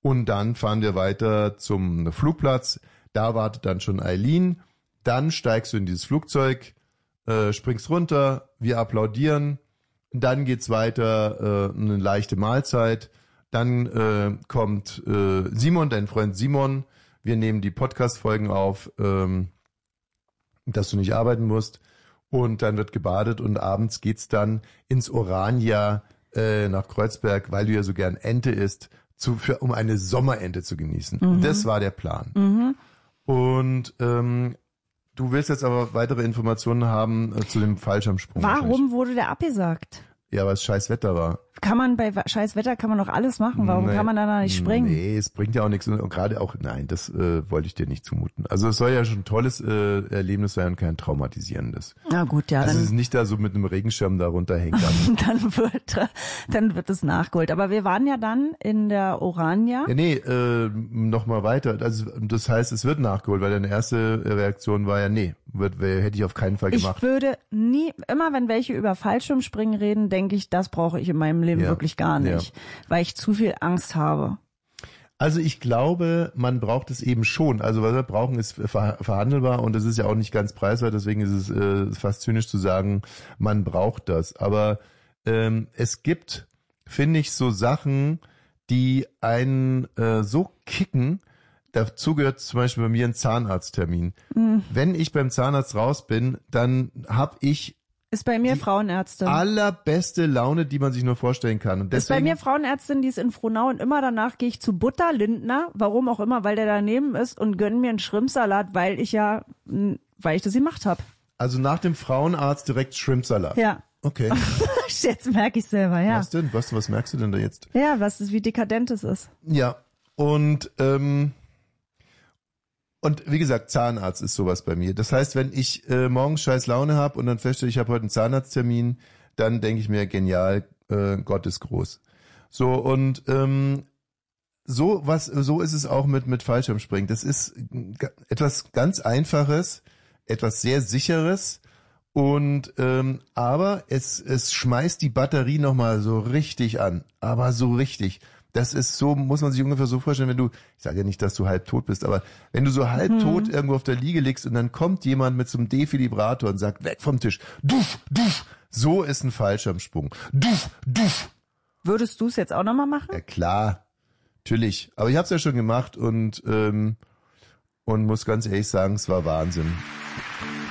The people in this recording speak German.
Und dann fahren wir weiter zum Flugplatz. Da wartet dann schon Eileen. Dann steigst du in dieses Flugzeug, springst runter, wir applaudieren. Dann geht's weiter, eine leichte Mahlzeit. Dann kommt Simon, dein Freund Simon. Wir nehmen die Podcast-Folgen auf, dass du nicht arbeiten musst. Und dann wird gebadet und abends geht's dann ins Orania nach Kreuzberg, weil du ja so gern Ente isst, um eine Sommerente zu genießen. Mhm. Das war der Plan. Mhm. Und du willst jetzt aber weitere Informationen haben zu dem Fallschirmsprung. Warum wurde der abgesagt? Ja, weil es scheiß Wetter war. Bei scheiß Wetter kann man doch alles machen. Warum kann man da nicht springen? Nee, es bringt ja auch nichts. Und gerade auch, nein, das wollte ich dir nicht zumuten. Also es soll ja schon ein tolles Erlebnis sein und kein traumatisierendes. Na gut, ja. Also es ist nicht da so mit einem Regenschirm da runterhängt. Dann wird es nachgeholt. Aber wir waren ja dann in der Orania. Ja, nee, noch mal weiter. Also das heißt, es wird nachgeholt, weil deine erste Reaktion war ja, nee, hätte ich auf keinen Fall gemacht. Ich würde nie, immer wenn welche über Fallschirmspringen reden, denke ich, das brauche ich in meinem Leben wirklich gar nicht, weil ich zu viel Angst habe. Also ich glaube, man braucht es eben schon. Also was wir brauchen, ist verhandelbar und das ist ja auch nicht ganz preiswert, deswegen ist es fast zynisch zu sagen, man braucht das. Aber es gibt, finde ich, so Sachen, die einen so kicken. Dazu gehört zum Beispiel bei mir ein Zahnarzttermin. Mhm. Wenn ich beim Zahnarzt raus bin, dann habe ich ist bei mir Frauenärztin. Allerbeste Laune, die man sich nur vorstellen kann. Und deswegen, ist bei mir Frauenärztin, die ist in Frohnau und immer danach gehe ich zu Butter Lindner, warum auch immer, weil der daneben ist und gönn mir einen Shrimpsalat, weil ich das gemacht habe. Also nach dem Frauenarzt direkt Shrimpsalat? Ja. Okay. Jetzt merke ich selber, ja. Was denn? Was merkst du denn da jetzt? Ja, wie dekadent es ist. Ja, und wie gesagt, Zahnarzt ist sowas bei mir. Das heißt, wenn ich morgens scheiß Laune habe und dann feststelle, ich habe heute einen Zahnarzttermin, dann denke ich mir, genial, Gott ist groß. So, und so ist es auch mit Fallschirmspringen. Das ist etwas ganz Einfaches, etwas sehr Sicheres und aber es schmeißt die Batterie nochmal so richtig an. Aber so richtig. Das ist so, muss man sich ungefähr so vorstellen, wenn du, ich sage ja nicht, dass du halb tot bist, aber wenn du so halb tot irgendwo auf der Liege liegst und dann kommt jemand mit so einem Defibrillator und sagt, weg vom Tisch, duff, duff, so ist ein Fallschirmsprung, duff, duff. Würdest du es jetzt auch nochmal machen? Ja klar, natürlich, aber ich habe es ja schon gemacht und muss ganz ehrlich sagen, es war Wahnsinn.